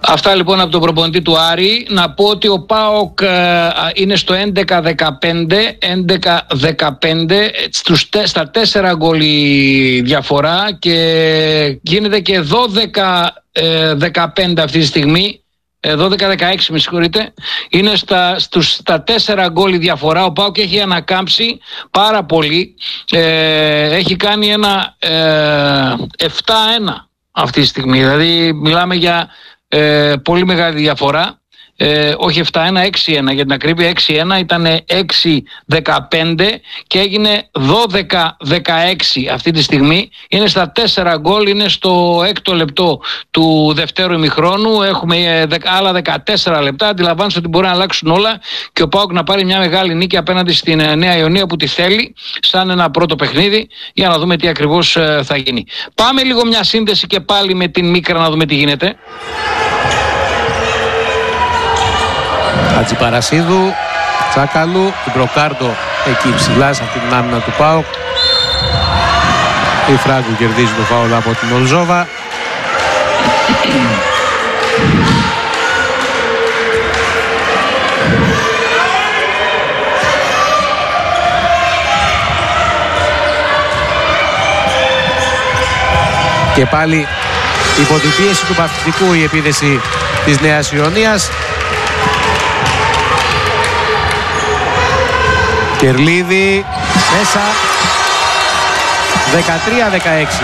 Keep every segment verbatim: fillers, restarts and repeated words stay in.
Αυτά λοιπόν από τον προπονητή του Άρη. Να πω ότι ο ΠΑΟΚ είναι στο έντεκα δεκαπέντε, έντεκα δεκαπέντε στα τέσσερα γκολ η διαφορά και γίνεται και δώδεκα δεκαπέντε αυτή τη στιγμή. δώδεκα δεκαέξι με συγχωρείτε. Είναι στα, στους, στα τέσσερα γκολ η διαφορά. Ο ΠΑΟΚ έχει ανακάμψει πάρα πολύ. Ε, έχει κάνει ένα ε, επτά ένα αυτή τη στιγμή. Δηλαδή μιλάμε για ε, πολύ μεγάλη διαφορά. Ε, όχι επτά ένα, έξι ένα για την ακρίβεια. Έξι ένα ήταν έξι δεκαπέντε και έγινε δώδεκα δεκαέξι αυτή τη στιγμή. Είναι στα τέσσερα γκολ, είναι στο έκτο λεπτό του δευτέρου ημιχρόνου. Έχουμε άλλα δεκατέσσερα λεπτά. Αντιλαμβάνεστε ότι μπορεί να αλλάξουν όλα και ο ΠΑΟΚ να πάρει μια μεγάλη νίκη απέναντι στην Νέα Ιωνία που τη θέλει σαν ένα πρώτο παιχνίδι, για να δούμε τι ακριβώς θα γίνει. Πάμε λίγο μια σύνδεση και πάλι με την Μίκρα να δούμε τι γίνεται. Χατζηπαρασίδου, Τσάκαλου, την Προκάρντο εκεί ψηλά σε αυτή την άμυνα του ΠΑΟΚ. Η Φράγκου κερδίζει το φάουλ από την Ολζόβα. Και πάλι υπό την πίεση του Παυτικού η επίδεση της Νέας Ιωνίας. Κερλίδη μέσα, δεκατρία δεκαέξι.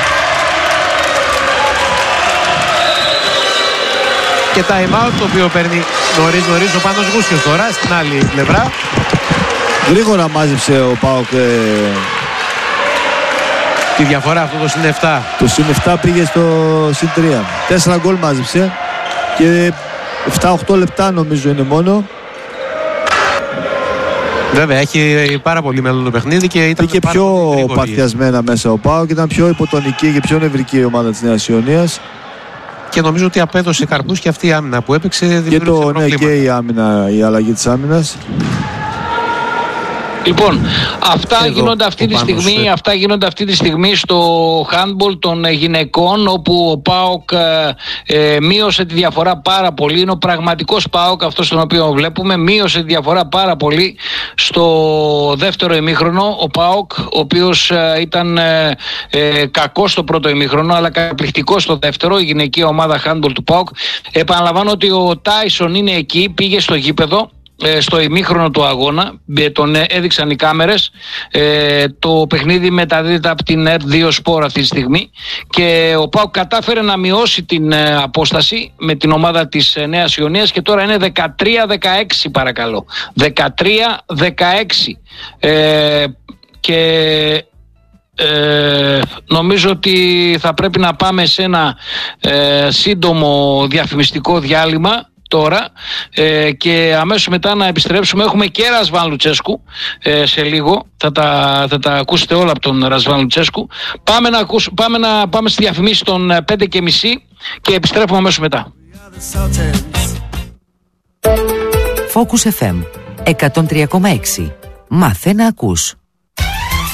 Και time out το οποίο παίρνει νωρίς νωρίς ο Πάνος Γούσιος τώρα στην άλλη πλευρά. Γρήγορα μάζεψε ο ΠΑΟΚ ε... τη διαφορά, αυτό το συν επτά. Το συν επτά πήγε στο συν τρία. Τέσσερα γκολ μάζεψε και επτά οκτώ λεπτά νομίζω είναι μόνο. Βέβαια, έχει πάρα πολύ μέλλον το παιχνίδι και ήταν και πιο παθιασμένα μέσα ο ΠΑΟΚ, ήταν πιο υποτονική και πιο νευρική η ομάδα της Νέας Ιωνίας. Και νομίζω ότι απέδωσε καρπούς και αυτή η άμυνα που έπαιξε. Και, το, ναι, και η άμυνα, η αλλαγή της άμυνας. Λοιπόν, αυτά Εδώ, γίνονται αυτή τη στιγμή, ε. αυτά γίνονται αυτή τη στιγμή στο handball των γυναικών, όπου ο ΠΑΟΚ ε, μείωσε τη διαφορά πάρα πολύ. Είναι ο πραγματικός ΠΑΟΚ αυτός τον οποίο βλέπουμε, μείωσε τη διαφορά πάρα πολύ στο δεύτερο ημίχρονο. Ο ΠΑΟΚ, ο οποίος ε, ήταν ε, ε, κακός στο πρώτο ημίχρονο, αλλά καταπληκτικός στο δεύτερο, η γυναική ομάδα handball του ΠΑΟΚ. Επαναλαμβάνω ότι ο Τάισον είναι εκεί, πήγε στο γήπεδο στο ημίχρονο του αγώνα, τον έδειξαν οι κάμερες. ε, το παιχνίδι μεταδίδεται από την ερ δύο Sport αυτή τη στιγμή και ο ΠΑΟΚ κατάφερε να μειώσει την ε, απόσταση με την ομάδα της ε, Νέας Ιωνίας και τώρα είναι δεκατρία δεκαέξι παρακαλώ, δεκατρία δεκαέξι ε, και ε, νομίζω ότι θα πρέπει να πάμε σε ένα ε, σύντομο διαφημιστικό διάλειμμα τώρα ε, και αμέσως μετά να επιστρέψουμε. Έχουμε και Ρασβάν Λουτσέσκου ε, σε λίγο, θα τα, θα τα ακούσετε όλα από τον Ρασβάν Λουτσέσκου. Πάμε να, ακούσ, πάμε να πάμε στη διαφημίση των πέντε και μισή και επιστρέφουμε αμέσως μετά. Focus εφ εμ εκατόν τρία κόμμα έξι. Μάθε να ακούς.